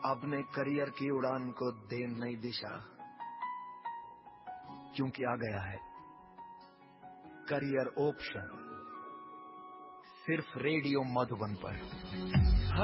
अपने करियर की उड़ान को दे नई दिशा, क्योंकि आ गया है करियर ऑप्शन सिर्फ रेडियो मधुबन पर।